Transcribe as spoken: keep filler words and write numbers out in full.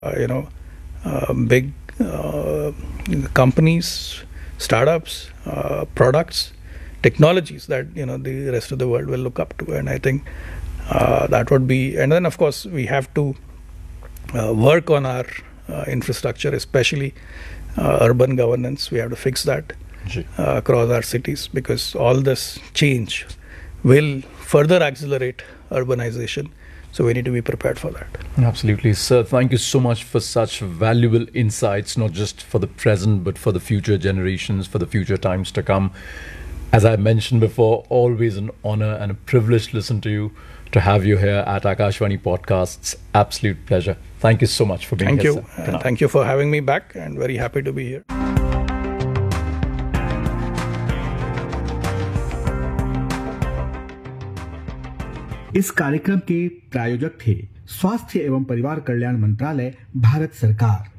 uh, you know, uh, big uh, companies, startups, uh, products, technologies that you know the rest of the world will look up to, and I think uh, that would be. And then, of course, we have to uh, work on our uh, infrastructure, especially uh, urban governance. We have to fix that uh, across our cities, because all this change will further accelerate urbanization. So we need to be prepared for that. Absolutely. Sir, thank you so much for such valuable insights, not just for the present, but for the future generations, for the future times to come. As I mentioned before, always an honor and a privilege to listen to you, to have you here at Akashvani Podcasts. Absolute pleasure. Thank you so much for being thank here. You. Thank you. Thank you for having me back, and very happy to be here. इस कार्यक्रम के प्रायोजक थे स्वास्थ्य एवं परिवार कल्याण मंत्रालय, भारत सरकार।